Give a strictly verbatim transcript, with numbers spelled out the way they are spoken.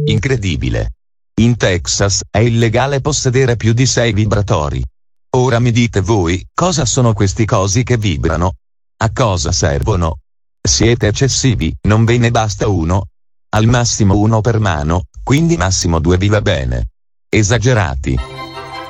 Incredibile. In Texas è illegale possedere più di sei vibratori. Ora mi dite voi, cosa sono questi cosi che vibrano? A cosa servono? Siete eccessivi, non ve ne basta uno? Al massimo uno per mano, quindi massimo due vi va bene. Esagerati.